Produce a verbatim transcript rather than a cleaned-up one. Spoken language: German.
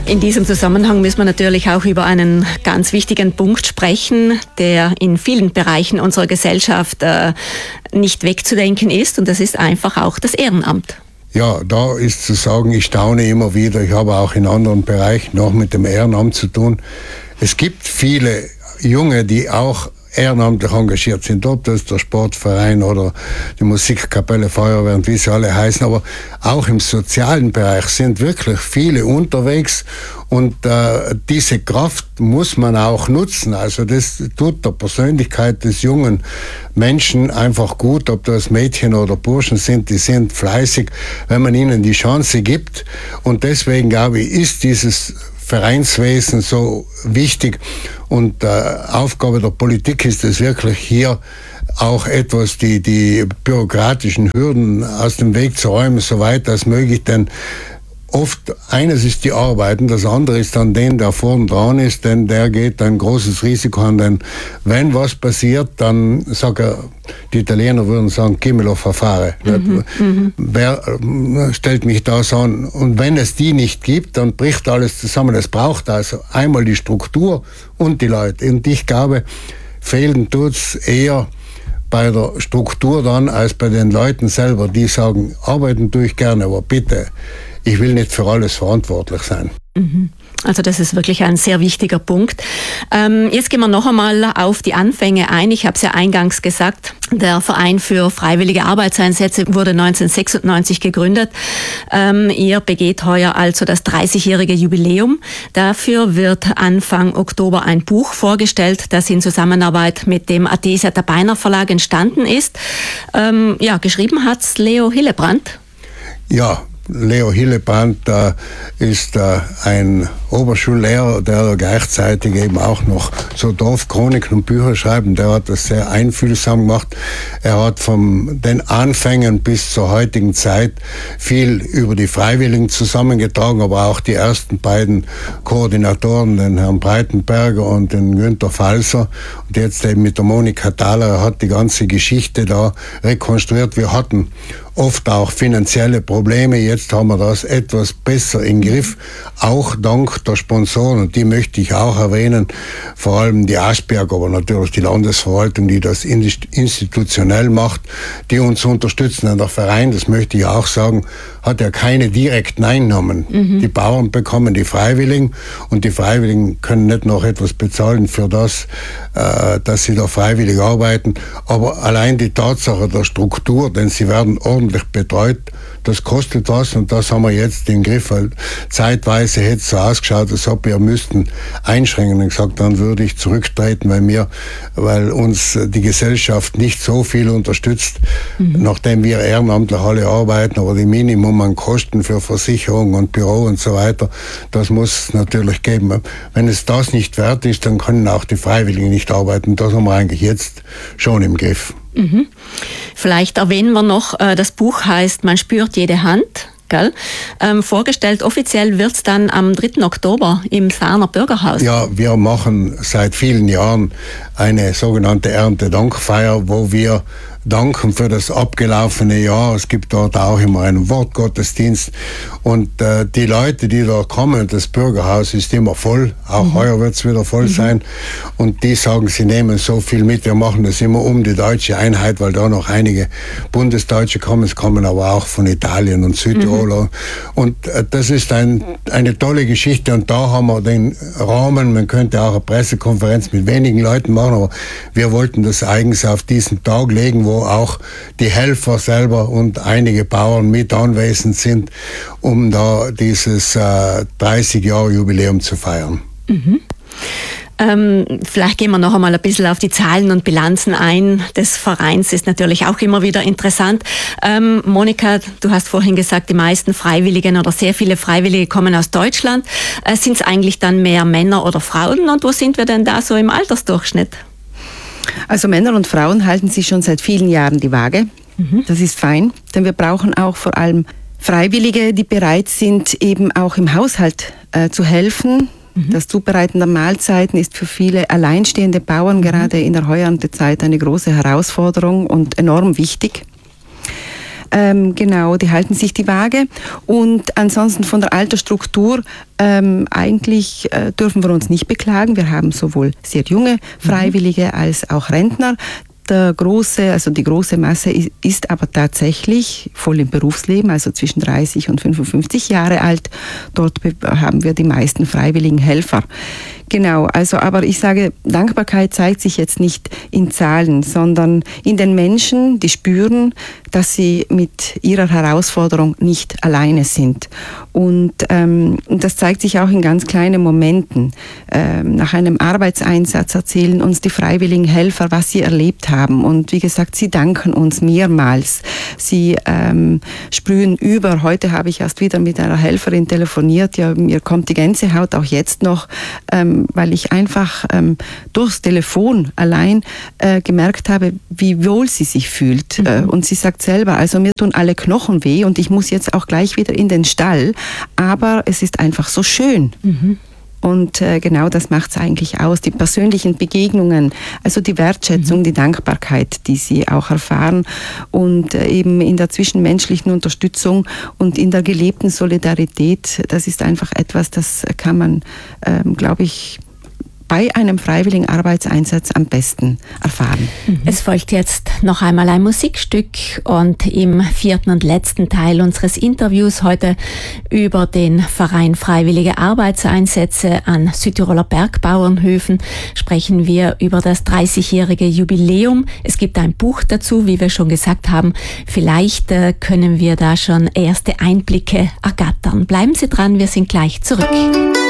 In diesem Zusammenhang müssen wir natürlich auch über einen ganz wichtigen Punkt sprechen, der in vielen Bereichen unserer Gesellschaft äh, nicht wegzudenken ist, und das ist einfach auch das Ehrenamt. Ja, da ist zu sagen, ich staune immer wieder, ich habe auch in anderen Bereichen noch mit dem Ehrenamt zu tun. Es gibt viele Junge, die auch ehrenamtlich engagiert sind, ob das der Sportverein oder die Musikkapelle, Feuerwehr und wie sie alle heißen, aber auch im sozialen Bereich sind wirklich viele unterwegs, und äh, diese Kraft muss man auch nutzen. Also das tut der Persönlichkeit des jungen Menschen einfach gut, ob das Mädchen oder Burschen sind, die sind fleißig, wenn man ihnen die Chance gibt, und deswegen glaube ich, ist dieses Vereinswesen so wichtig, und äh, Aufgabe der Politik ist es wirklich, hier auch etwas die, die bürokratischen Hürden aus dem Weg zu räumen, so weit als möglich, denn oft, eines ist die Arbeit und das andere ist dann den, der vorn dran ist, denn der geht ein großes Risiko an, denn wenn was passiert, dann, sag er, die Italiener würden sagen, chi me lo fa fare. Mhm, mhm. Wer äh, stellt mich das an? Und wenn es die nicht gibt, dann bricht alles zusammen. Es braucht also einmal die Struktur und die Leute. Und ich glaube, fehlen tut's eher bei der Struktur dann, als bei den Leuten selber, die sagen, arbeiten tue ich gerne, aber bitte, ich will nicht für alles verantwortlich sein. Also das ist wirklich ein sehr wichtiger Punkt. Ähm, jetzt gehen wir noch einmal auf die Anfänge ein. Ich habe es ja eingangs gesagt, der Verein für freiwillige Arbeitseinsätze wurde neunzehnhundertsechsundneunzig gegründet. Ähm, ihr begeht heuer also das dreißigjährige Jubiläum. Dafür wird Anfang Oktober ein Buch vorgestellt, das in Zusammenarbeit mit dem Athesia Tabeiner Verlag entstanden ist. Ähm, ja, geschrieben hat's Leo Hillebrand. Ja, Leo Hillebrand äh, ist äh, ein Oberschullehrer, der gleichzeitig eben auch noch so Dorfchroniken und Bücher schreibt. Der hat das sehr einfühlsam gemacht. Er hat von den Anfängen bis zur heutigen Zeit viel über die Freiwilligen zusammengetragen, aber auch die ersten beiden Koordinatoren, den Herrn Breitenberger und den Günter Falser, und jetzt eben mit der Monika Thaler. Er hat die ganze Geschichte da rekonstruiert. Wir hatten oft auch finanzielle Probleme. Jetzt haben wir das etwas besser im Griff, auch dank der Sponsoren, und die möchte ich auch erwähnen, vor allem die Asperg, aber natürlich die Landesverwaltung, die das institutionell macht, die uns unterstützen. Und der Verein, das möchte ich auch sagen, hat ja keine direkten Einnahmen. Mhm. Die Bauern bekommen die Freiwilligen, und die Freiwilligen können nicht noch etwas bezahlen für das, äh, dass sie da freiwillig arbeiten. Aber allein die Tatsache der Struktur, denn sie werden ordentlich betreut, das kostet was, und das haben wir jetzt im Griff. Weil zeitweise hätte es so ausgeschaut, als ob wir müssten einschränken. Und gesagt, dann würde ich zurücktreten, weil mir, weil uns die Gesellschaft nicht so viel unterstützt, mhm. nachdem wir ehrenamtlich alle arbeiten, aber die Minimum an Kosten für Versicherung und Büro und so weiter, das muss es natürlich geben. Wenn es das nicht wert ist, dann können auch die Freiwilligen nicht arbeiten. Das haben wir eigentlich jetzt schon im Griff. Mhm. Vielleicht erwähnen wir noch, äh, das Buch heißt Man spürt jede Hand. Gell? Ähm, vorgestellt offiziell wird es dann am dritten Oktober im Sarner Bürgerhaus. Ja, wir machen seit vielen Jahren eine sogenannte Erntedankfeier, wo wir danken für das abgelaufene Jahr. Es gibt dort auch immer einen Wortgottesdienst, und äh, die Leute, die da kommen, das Bürgerhaus ist immer voll, auch mhm. heuer wird es wieder voll mhm. sein, und die sagen, sie nehmen so viel mit. Wir machen das immer um die deutsche Einheit, weil da noch einige Bundesdeutsche kommen, es kommen aber auch von Italien und Südtirol, mhm. und äh, das ist ein, eine tolle Geschichte, und da haben wir den Rahmen. Man könnte auch eine Pressekonferenz mit wenigen Leuten machen, aber wir wollten das eigens auf diesen Tag legen, wo auch die Helfer selber und einige Bauern mit anwesend sind, um da dieses äh, dreißig-Jahr-Jubiläum zu feiern. Mhm. Ähm, vielleicht gehen wir noch einmal ein bisschen auf die Zahlen und Bilanzen ein des Vereins, ist natürlich auch immer wieder interessant. Ähm, Monika, du hast vorhin gesagt, die meisten Freiwilligen oder sehr viele Freiwillige kommen aus Deutschland. Äh, sind es eigentlich dann mehr Männer oder Frauen, und wo sind wir denn da so im Altersdurchschnitt? Also Männer und Frauen halten sich schon seit vielen Jahren die Waage. Mhm. Das ist fein, denn wir brauchen auch vor allem Freiwillige, die bereit sind, eben auch im Haushalt äh, zu helfen. Mhm. Das Zubereiten der Mahlzeiten ist für viele alleinstehende Bauern mhm. gerade in der Heuerntezeit eine große Herausforderung und enorm wichtig. Ähm, genau, die halten sich die Waage. Und ansonsten von der Altersstruktur, ähm, eigentlich äh, dürfen wir uns nicht beklagen. Wir haben sowohl sehr junge Freiwillige als auch Rentner. Der große, also die große Masse ist, ist aber tatsächlich voll im Berufsleben, also zwischen dreißig und fünfundfünfzig Jahre alt. Dort haben wir die meisten freiwilligen Helfer. Genau, also aber ich sage, Dankbarkeit zeigt sich jetzt nicht in Zahlen, sondern in den Menschen, die spüren, dass sie mit ihrer Herausforderung nicht alleine sind. Und ähm, das zeigt sich auch in ganz kleinen Momenten. Ähm, nach einem Arbeitseinsatz erzählen uns die freiwilligen Helfer, was sie erlebt haben. Und wie gesagt, sie danken uns mehrmals. Sie ähm, sprühen über. Heute habe ich erst wieder mit einer Helferin telefoniert. Ja, mir kommt die Gänsehaut auch jetzt noch, ähm, weil ich einfach ähm, durchs Telefon allein äh, gemerkt habe, wie wohl sie sich fühlt. Mhm. Äh, und sie sagt selber, also mir tun alle Knochen weh und ich muss jetzt auch gleich wieder in den Stall, aber es ist einfach so schön. Mhm. Und äh, genau das macht es eigentlich aus, die persönlichen Begegnungen, also die Wertschätzung, mhm. die Dankbarkeit, die sie auch erfahren und äh, eben in der zwischenmenschlichen Unterstützung und in der gelebten Solidarität, das ist einfach etwas, das kann man, ähm, glaube ich, bei einem freiwilligen Arbeitseinsatz am besten erfahren. Es folgt jetzt noch einmal ein Musikstück und im vierten und letzten Teil unseres Interviews heute über den Verein Freiwillige Arbeitseinsätze an Südtiroler Bergbauernhöfen sprechen wir über das dreißigjährige Jubiläum. Es gibt ein Buch dazu, wie wir schon gesagt haben. Vielleicht äh, können wir da schon erste Einblicke ergattern. Bleiben Sie dran, wir sind gleich zurück.